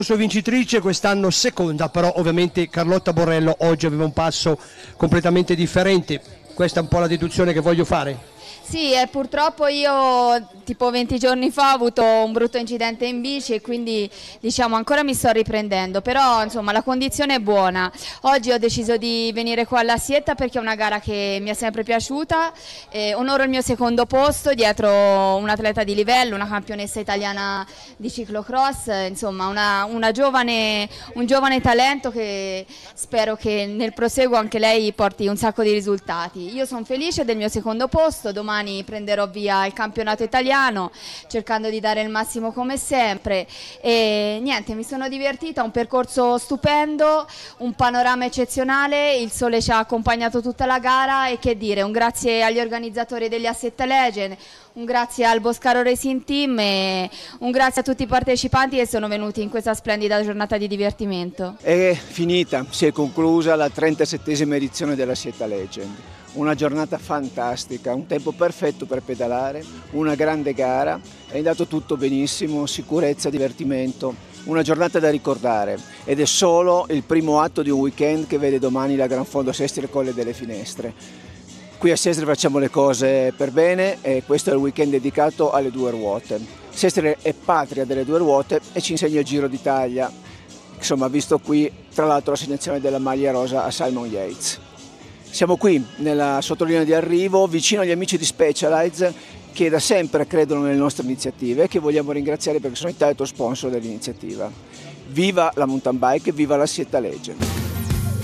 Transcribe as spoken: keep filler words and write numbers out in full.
Vincitrice, quest'anno seconda, però ovviamente Carlotta Borrello oggi aveva un passo completamente differente. Questa è un po' la deduzione che voglio fare. Sì, e purtroppo io tipo venti giorni fa ho avuto un brutto incidente in bici e quindi diciamo ancora mi sto riprendendo, però insomma la condizione è buona. Oggi ho deciso di venire qua alla Sietta perché è una gara che mi è sempre piaciuta, eh, onoro il mio secondo posto dietro un atleta di livello, una campionessa italiana di ciclocross, insomma una, una giovane, un giovane talento che spero che nel proseguo anche lei porti un sacco di risultati. Io sono felice del mio secondo posto, domani prenderò via il campionato italiano cercando di dare il massimo come sempre e niente, mi sono divertita, un percorso stupendo, un panorama eccezionale, il sole ci ha accompagnato tutta la gara e che dire, un grazie agli organizzatori degli Asset Legend, un grazie al Boscaro Racing Team e un grazie a tutti i partecipanti che sono venuti in questa splendida giornata di divertimento. È finita, si è conclusa la trentasettesima edizione della Asset Legend. Una giornata fantastica, un tempo perfetto per pedalare, una grande gara, è andato tutto benissimo, sicurezza, divertimento, una giornata da ricordare ed è solo il primo atto di un weekend che vede domani la Gran Fondo Sestri Colle delle Finestre. Qui a Sestri facciamo le cose per bene e questo è il weekend dedicato alle due ruote. Sestri è patria delle due ruote e ci insegna il Giro d'Italia, insomma visto qui tra l'altro l'assegnazione della maglia rosa a Simon Yates. Siamo qui nella sottolinea di arrivo, vicino agli amici di Specialized che da sempre credono nelle nostre iniziative e che vogliamo ringraziare perché sono il terzo sponsor dell'iniziativa. Viva la mountain bike, viva la Asset Legend!